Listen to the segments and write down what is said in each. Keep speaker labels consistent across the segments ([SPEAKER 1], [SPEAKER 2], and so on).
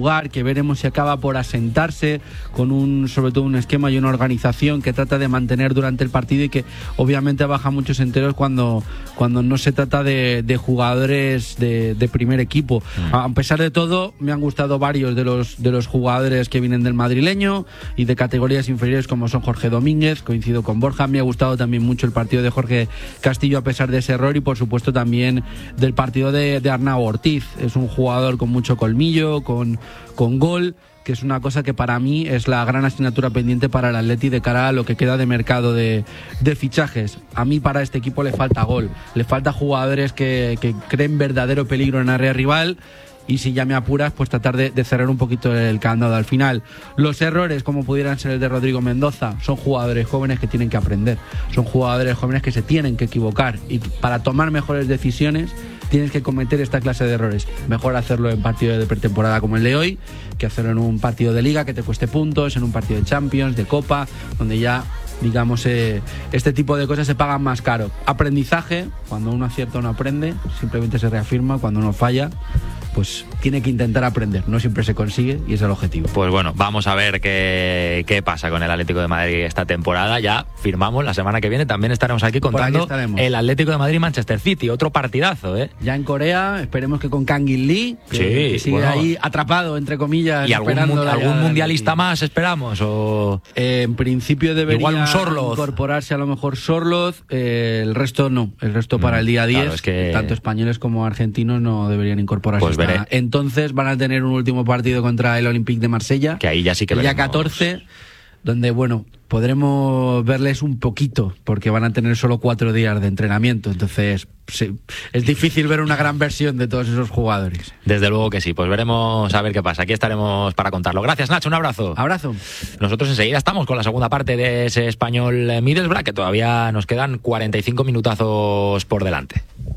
[SPEAKER 1] jugar, que veremos si acaba por asentarse con sobre todo un esquema y una organización que trata de mantener durante el partido y que obviamente baja muchos enteros cuando no se trata de jugadores de primer equipo. A pesar de todo, me han gustado varios de los jugadores que vienen del madrileño y de categorías inferiores, como son Jorge Domínguez, coincido con Borja. Me ha gustado también mucho el partido de Jorge Castillo a pesar de ese error, y por supuesto también del partido de Arnau Ortiz. Es un jugador con mucho colmillo, con gol, que es una cosa que para mí es la gran asignatura pendiente para el Atleti de cara a lo que queda de mercado de fichajes. A mí para este equipo le falta gol, le falta jugadores que creen verdadero peligro en área rival, y si ya me apuras, pues tratar de cerrar un poquito el candado. Al final, los errores, como pudieran ser el de Rodrigo Mendoza, son jugadores jóvenes que tienen que aprender, son jugadores jóvenes que se tienen que equivocar, y para tomar mejores decisiones tienes que cometer esta clase de errores. Mejor hacerlo en partido de pretemporada como el de hoy, que hacerlo en un partido de Liga que te cueste puntos, en un partido de Champions, de Copa, donde ya, digamos, este tipo de cosas se pagan más caro. Aprendizaje, cuando uno acierta no aprende, simplemente se reafirma. Cuando uno falla, pues tiene que intentar aprender, no siempre se consigue, y es el objetivo.
[SPEAKER 2] Pues bueno, vamos a ver qué pasa con el Atlético de Madrid esta temporada. Ya firmamos, la semana que viene también estaremos aquí contando el Atlético de Madrid-Manchester City, otro partidazo, ¿eh?
[SPEAKER 1] Ya en Corea, esperemos que con Kang In Lee, que sigue ahí atrapado, entre comillas.
[SPEAKER 2] ¿Y algún mundialista más esperamos? ¿O
[SPEAKER 1] en principio debería
[SPEAKER 2] igual un Sorloz
[SPEAKER 1] incorporarse a lo mejor Sorloz, el resto no, el resto para el día 10,
[SPEAKER 2] claro, es que
[SPEAKER 1] tanto españoles como argentinos no deberían incorporarse.
[SPEAKER 2] Pues veré.
[SPEAKER 1] Entonces van a tener un último partido contra el Olympique de Marsella,
[SPEAKER 2] que ahí ya sí que
[SPEAKER 1] el día
[SPEAKER 2] veremos.
[SPEAKER 1] 14, donde bueno, podremos verles un poquito, porque van a tener solo 4 días de entrenamiento, entonces sí, es difícil ver una gran versión de todos esos jugadores.
[SPEAKER 2] Desde luego que sí, pues veremos a ver qué pasa. Aquí estaremos para contarlo. Gracias, Nacho, un abrazo.
[SPEAKER 1] Abrazo.
[SPEAKER 2] Nosotros enseguida estamos con la segunda parte de ese Español Middlesbrough, que todavía nos quedan 45 minutazos por delante.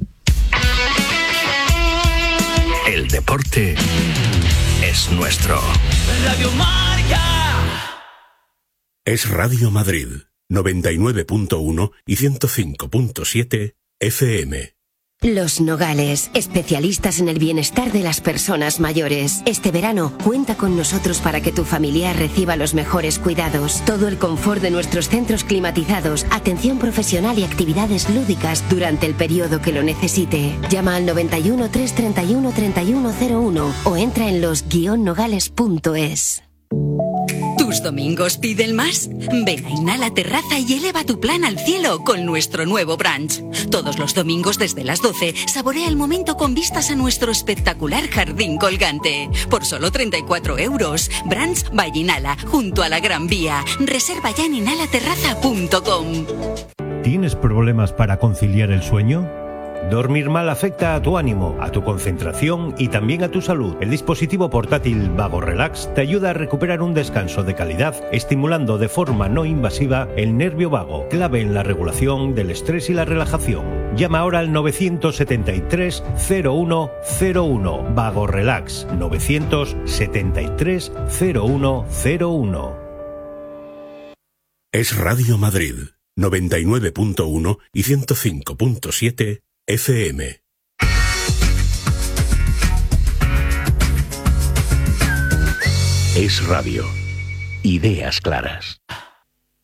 [SPEAKER 3] El deporte es nuestro.
[SPEAKER 4] Radio Marca.
[SPEAKER 3] Es Radio Madrid, 99.1 y 105.7 FM.
[SPEAKER 5] Los Nogales, especialistas en el bienestar de las personas mayores. Este verano, cuenta con nosotros para que tu familiar reciba los mejores cuidados. Todo el confort de nuestros centros climatizados, atención profesional y actividades lúdicas durante el periodo que lo necesite. Llama al 91 331 3101 o entra en los-nogales.es.
[SPEAKER 6] ¿Tus domingos piden más? Ven a Inhala Terraza y eleva tu plan al cielo con nuestro nuevo brunch. Todos los domingos desde las 12, saborea el momento con vistas a nuestro espectacular jardín colgante. Por solo 34 euros. Brunch by Inhala, junto a la Gran Vía. Reserva ya en inhalaterraza.com.
[SPEAKER 7] ¿Tienes problemas para conciliar el sueño? Dormir mal afecta a tu ánimo, a tu concentración y también a tu salud. El dispositivo portátil Vago Relax te ayuda a recuperar un descanso de calidad, estimulando de forma no invasiva el nervio vago, clave en la regulación del estrés y la relajación. Llama ahora al 973 0101. Vago Relax, 973 0101.
[SPEAKER 3] Es Radio Madrid, 99.1 y 105.7 FM. Es Radio. Ideas claras.